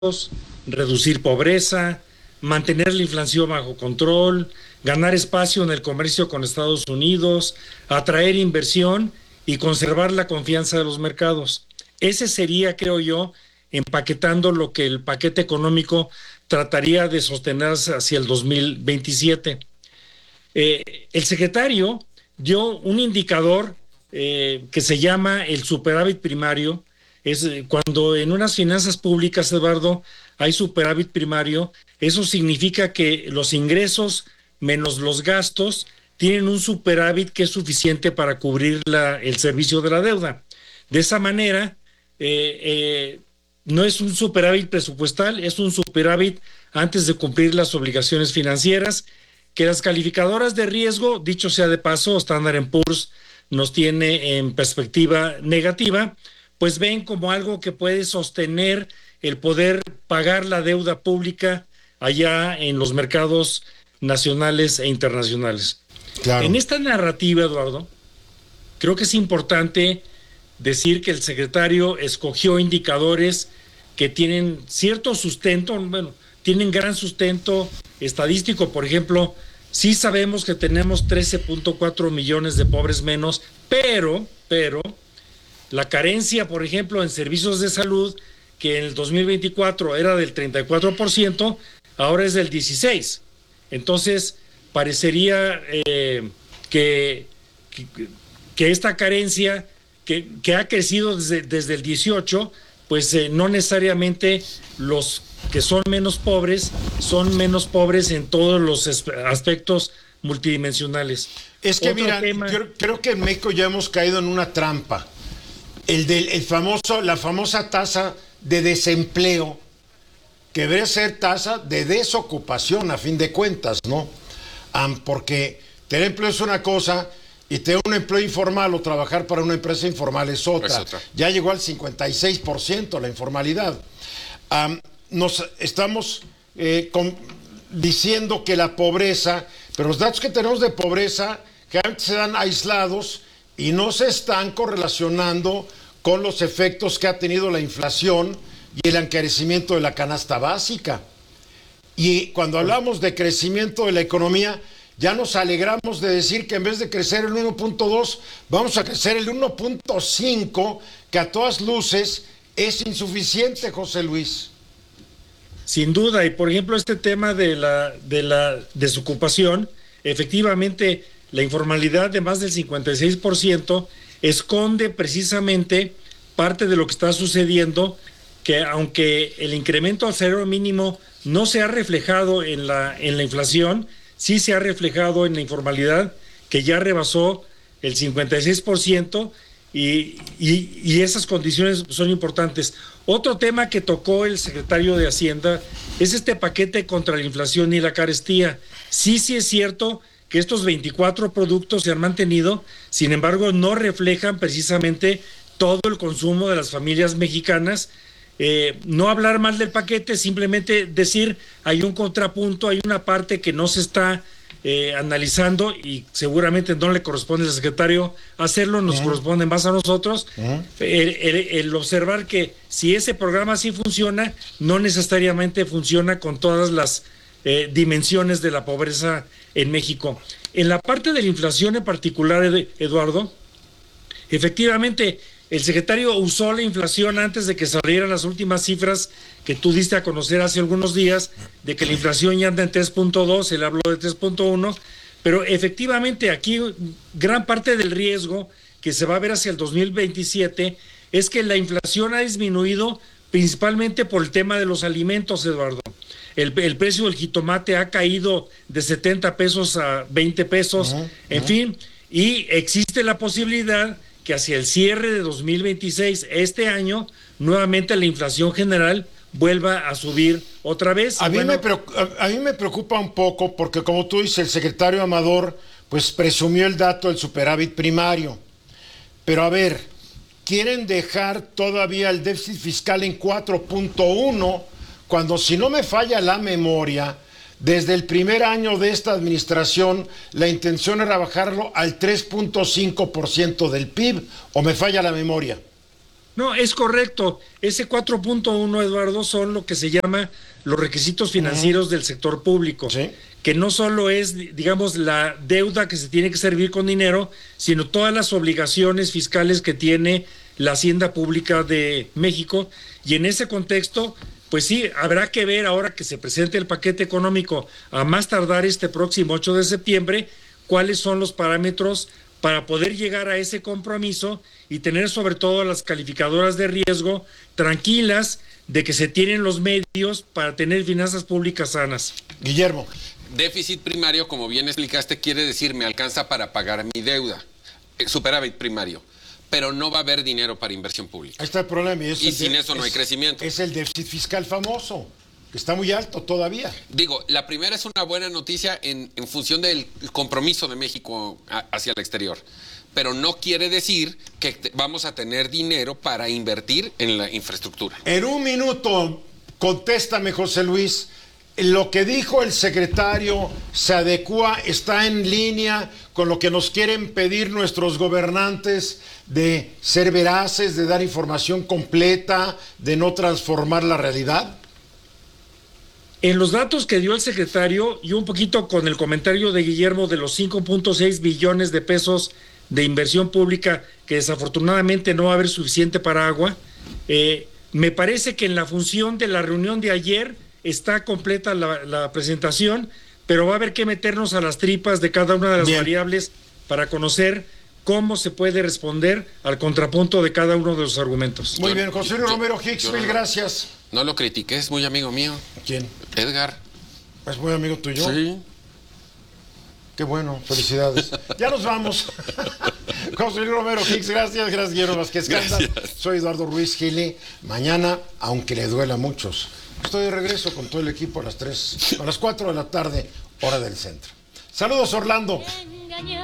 reducir pobreza, mantener la inflación bajo control, ganar espacio en el comercio con Estados Unidos, atraer inversión y conservar la confianza de los mercados. Ese sería, creo yo, empaquetando lo que el paquete económico trataría de sostener hacia el 2027. El secretario dio un indicador que se llama el superávit primario. Es cuando en unas finanzas públicas, Eduardo, hay superávit primario, eso significa que los ingresos menos los gastos tienen un superávit que es suficiente para cubrir el servicio de la deuda. De esa manera, no es un superávit presupuestal, es un superávit antes de cumplir las obligaciones financieras, que las calificadoras de riesgo, dicho sea de paso, Standard & Poor's nos tiene en perspectiva negativa, pues ven como algo que puede sostener el poder pagar la deuda pública allá en los mercados nacionales e internacionales. Claro. En esta narrativa, Eduardo, creo que es importante decir que el secretario escogió indicadores que tienen cierto sustento, bueno, tienen gran sustento estadístico. Por ejemplo, sí sabemos que tenemos 13.4 millones de pobres menos, pero la carencia, por ejemplo, en servicios de salud, que en el 2024 era del 34%, ahora es del 16%. Entonces, parecería que esta carencia, que ha crecido desde el 18, pues no necesariamente los que son menos pobres en todos los aspectos multidimensionales. Es que mira, creo que en México ya hemos caído en una trampa. La famosa tasa de desempleo, que debe ser tasa de desocupación a fin de cuentas, ¿no? Porque tener empleo es una cosa y tener un empleo informal o trabajar para una empresa informal es otra. Ya llegó al 56% la informalidad. Nos estamos diciendo que la pobreza, pero los datos que tenemos de pobreza generalmente se dan aislados y no se están correlacionando con los efectos que ha tenido la inflación y el encarecimiento de la canasta básica. Y cuando hablamos de crecimiento de la economía, ya nos alegramos de decir que en vez de crecer el 1.2, vamos a crecer el 1.5, que a todas luces es insuficiente, José Luis. Sin duda, y por ejemplo este tema de la desocupación, efectivamente la informalidad de más del 56% esconde precisamente parte de lo que está sucediendo, que aunque el incremento al salario mínimo no se ha reflejado en la inflación, sí se ha reflejado en la informalidad, que ya rebasó el 56%, y esas condiciones son importantes. Otro tema que tocó el secretario de Hacienda es este paquete contra la inflación y la carestía. Sí es cierto que estos 24 productos se han mantenido, sin embargo no reflejan precisamente todo el consumo de las familias mexicanas. No hablar mal del paquete, simplemente decir hay un contrapunto, hay una parte que no se está analizando y seguramente no le corresponde al secretario hacerlo, nos corresponde más a nosotros. El observar que si ese programa sí funciona, no necesariamente funciona con todas las dimensiones de la pobreza en México. En la parte de la inflación en particular, Eduardo, efectivamente el secretario usó la inflación antes de que salieran las últimas cifras que tú diste a conocer hace algunos días, de que la inflación ya anda en 3.2, él habló de 3.1, pero efectivamente aquí gran parte del riesgo que se va a ver hacia el 2027 es que la inflación ha disminuido principalmente por el tema de los alimentos, Eduardo. El precio del jitomate ha caído de 70 pesos a 20 pesos, en fin, y existe la posibilidad que hacia el cierre de 2026, este año, nuevamente la inflación general vuelva a subir otra vez. A mí me preocupa un poco porque, como tú dices, el secretario Amador pues presumió el dato del superávit primario. Pero a ver, quieren dejar todavía el déficit fiscal en 4.1, cuando, si no me falla la memoria, desde el primer año de esta administración, la intención era bajarlo al 3.5% del PIB, ¿o me falla la memoria? No, es correcto. Ese 4.1, Eduardo, son lo que se llama los requisitos financieros del sector público. Sí. Que no solo es, digamos, la deuda que se tiene que servir con dinero, sino todas las obligaciones fiscales que tiene la Hacienda Pública de México. Y en ese contexto, pues sí, habrá que ver ahora que se presente el paquete económico a más tardar este próximo 8 de septiembre, cuáles son los parámetros para poder llegar a ese compromiso y tener sobre todo a las calificadoras de riesgo tranquilas de que se tienen los medios para tener finanzas públicas sanas. Guillermo. Déficit primario, como bien explicaste, quiere decir me alcanza para pagar mi deuda. Superávit primario. Pero no va a haber dinero para inversión pública. Ahí está el problema. Y sin eso no hay crecimiento. Es el déficit fiscal famoso, que está muy alto todavía. Digo, la primera es una buena noticia en función del compromiso de México hacia el exterior. Pero no quiere decir que vamos a tener dinero para invertir en la infraestructura. En un minuto, contéstame, José Luis. Lo que dijo el secretario se adecua, está en línea con lo que nos quieren pedir nuestros gobernantes de ser veraces, de dar información completa, de no transformar la realidad. En los datos que dio el secretario y un poquito con el comentario de Guillermo de los 5.6 billones de pesos de inversión pública, que desafortunadamente no va a haber suficiente para agua, me parece que en la función de la reunión de ayer está completa la presentación, pero va a haber que meternos a las tripas de cada una de las variables para conocer cómo se puede responder al contrapunto de cada uno de los argumentos. Muy bien, José Luis Romero Hicks, mil gracias. No lo critiqué, es muy amigo mío. ¿Quién? Edgar. ¿Es muy amigo tuyo? Sí. Qué bueno, felicidades. Ya nos vamos. José Luis Romero Hicks, gracias, Guillermo Vázquez Canda. Soy Eduardo Ruiz Gili. Mañana, aunque le duela a muchos, estoy de regreso con todo el equipo a las 4 de la tarde, hora del centro. Saludos, Orlando.